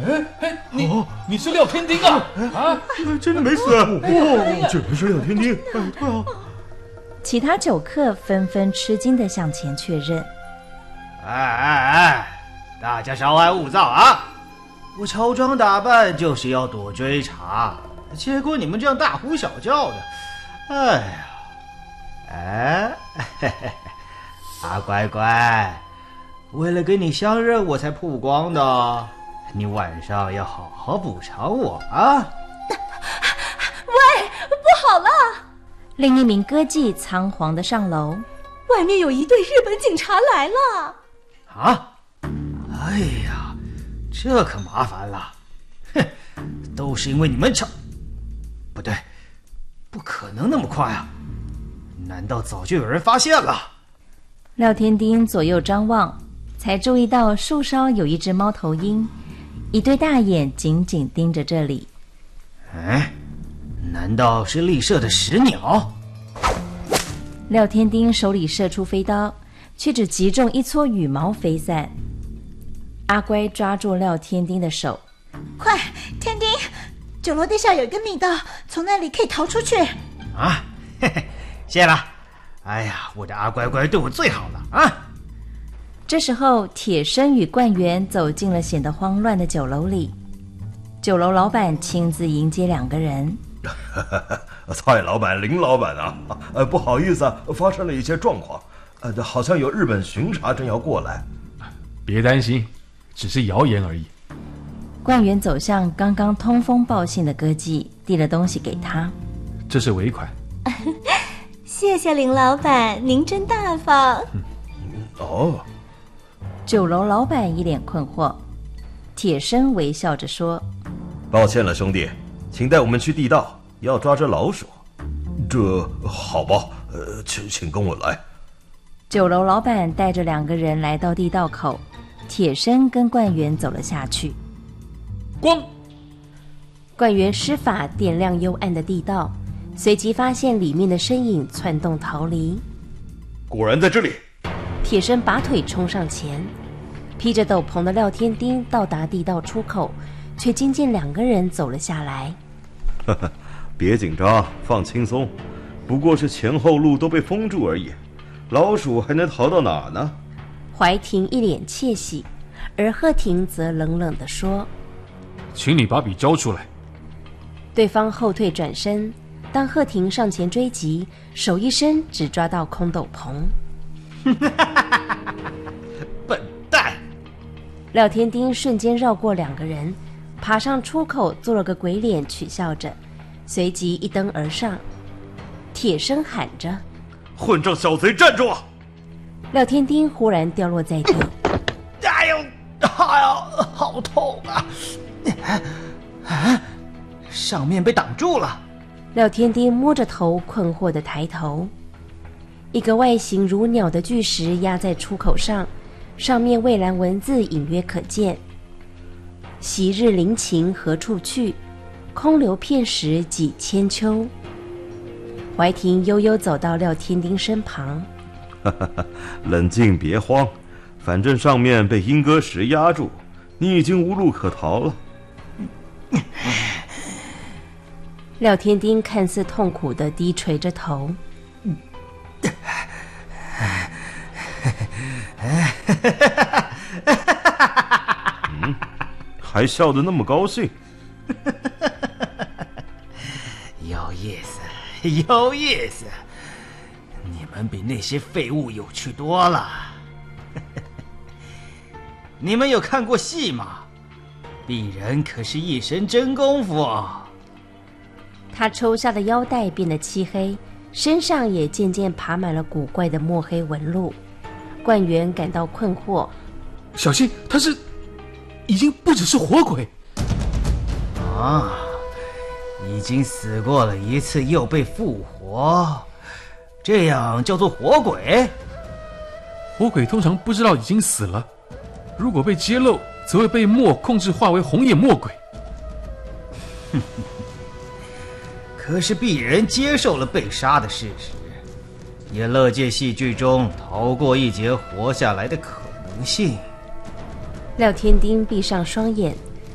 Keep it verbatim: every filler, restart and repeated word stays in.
哎哎，你、哦、你是廖天丁啊？啊， 真的没死！哦，这不是廖天丁。哎，对啊。 其他酒客纷纷吃惊地向前确认。 哎哎哎，大家稍安勿躁啊！我乔装打扮就是要躲追查，结果你们这样大呼小叫的，哎呀，哎，嘿嘿阿乖乖，为了跟你相认我才曝光的，你晚上要好好补偿我啊！ 喂，不好了！ 另一名歌妓仓皇地上楼， 外面有一队日本警察来了！ 啊！哎呀，这可麻烦了！哼，都是因为你们吵……不对，不可能那么快啊！难道早就有人发现了？ 廖天丁左右张望，才注意到树梢有一只猫头鹰，一对大眼紧紧盯着这里。 哎，难道是猎射的石鸟？ 廖天丁手里射出飞刀，却只击中一撮羽毛飞散。阿乖抓住廖天丁的手， 快，天丁，酒楼地下有一个密道，从那里可以逃出去。 啊，嘿嘿，谢了。哎呀，我的阿乖乖对我最好了啊！ 这时候，铁生与冠元走进了显得慌乱的酒楼里。酒楼老板亲自迎接两个人。 蔡老板、林老板啊，呃，不好意思啊，发生了一些状况，呃，好像有日本巡查正要过来。 别担心，只是谣言而已。 冠元走向刚刚通风报信的歌妓，递了东西给他。 这是尾款。 谢谢林老板，您真大方。 嗯、哦， 酒楼老板一脸困惑，铁生微笑着说：“ 抱歉了，兄弟，请带我们去地道，要抓只老鼠。”这好吧，呃，请请跟我来。 酒楼老板带着两个人来到地道口，铁生跟冠元走了下去。 光， 冠元施法点亮幽暗的地道。随即发现里面的身影窜动逃离， 果然在这里。 铁生拔腿冲上前，披着斗篷的廖天丁到达地道出口，却惊见两个人走了下来。 呵呵，别紧张，放轻松，不过是前后路都被封住而已，老鼠还能逃到哪呢？ 怀廷一脸窃喜，而贺廷则冷冷地说：“ 请你把笔交出来。” 对方后退转身。当贺廷上前追击，手一伸，只抓到空斗篷。 笨蛋！ 廖天丁瞬间绕过两个人，爬上出口，做了个鬼脸，取笑着，随即一蹬而上。铁生喊着：“ 混账小贼，站住！” 廖天丁忽然掉落在地。 哎呦，哎呦，好痛啊！啊，上面被挡住了。 廖天丁摸着头，困惑地抬头，一个外形如鸟的巨石压在出口上，上面蔚蓝文字隐约可见：昔日灵禽何处去？空留片时几千秋。怀廷悠悠走到廖天丁身旁， 冷静，别慌，反正上面被莺歌石压住，你已经无路可逃了。 廖天丁看似痛苦地低垂着头。 嗯，还笑得那么高兴。 有意思，有意思，你们比那些废物有趣多了。你们有看过戏吗？鄙人可是一身真功夫。 他抽下的腰带变得漆黑，身上也渐渐爬满了古怪的墨黑纹路。冠元感到困惑， 小心，他是已经不只是活鬼啊，已经死过了一次又被复活，这样叫做活鬼？ 活鬼通常不知道已经死了，如果被揭露，则会被墨控制化为红眼墨鬼。 可是鄙人接受了被杀的事实，也乐见戏剧中逃过一劫活下来的可能性。 廖天丁闭上双眼，